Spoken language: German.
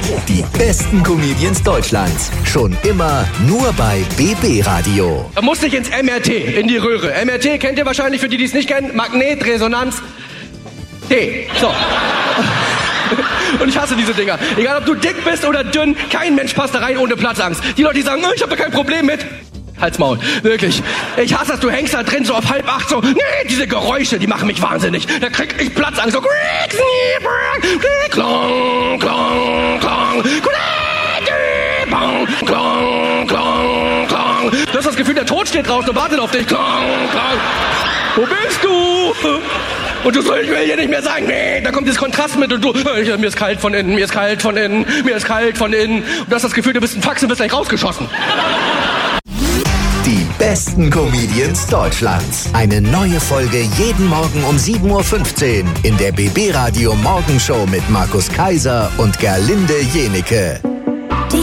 Die besten Comedians Deutschlands. Schon immer nur bei BB Radio. Da muss ich ins MRT, in die Röhre. MRT kennt ihr wahrscheinlich, für die, die es nicht kennen. Magnetresonanz T. So. Und ich hasse diese Dinger. Egal, ob du dick bist oder dünn, kein Mensch passt da rein ohne Platzangst. Die Leute, die sagen, ich habe da kein Problem mit. Halt's Maul. Wirklich. Ich hasse das, du hängst da drin so auf 7:30 so. Nee, diese Geräusche, die machen mich wahnsinnig. Da krieg ich Platzangst. So. Klong, klong, klong. Klong, klong, klong. Du hast das Gefühl, der Tod steht draußen und wartet auf dich. Klong, klong. Wo bist du? Und du so, ich will hier nicht mehr sagen, nee, da kommt dieses Kontrast mit und du, mir ist kalt von innen, mir ist kalt von innen, mir ist kalt von innen. Und du hast das Gefühl, du bist ein Fax und bist gleich rausgeschossen. Die besten Comedians Deutschlands. Eine neue Folge jeden Morgen um 7:15 Uhr in der BB Radio Morgenshow mit Markus Kaiser und Gerlinde Jenike.